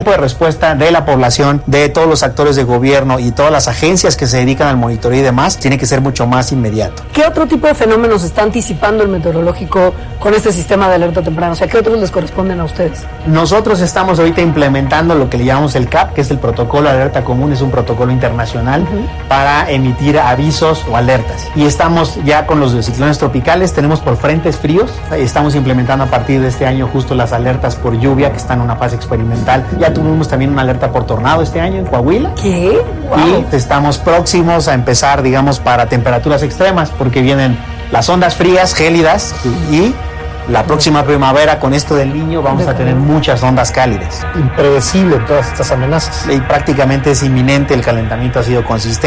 tiempo de respuesta de la población, de todos los actores de gobierno y todas las agencias que se dedican al monitoreo y demás, tiene que ser mucho más inmediato. ¿Qué otro tipo de fenómenos está anticipando el meteorológico con este sistema de alerta temprana? O sea, ¿qué otros les corresponden a ustedes? Nosotros estamos ahorita implementando lo que le llamamos el CAP, que es el protocolo de alerta común, es un protocolo internacional para emitir avisos o alertas. Y estamos ya con los ciclones tropicales, tenemos por frentes fríos, estamos implementando a partir de este año justo las alertas por lluvia, que están en una fase experimental. Ya tuvimos también una alerta por tornado este año en Coahuila. ¿Qué? Wow. Y estamos próximos a empezar, digamos, para temperaturas extremas, porque vienen las ondas frías, gélidas, y la próxima primavera, con esto del Niño, vamos a tener muchas ondas cálidas. Impredecible todas estas amenazas. Y prácticamente es inminente, el calentamiento ha sido consistente.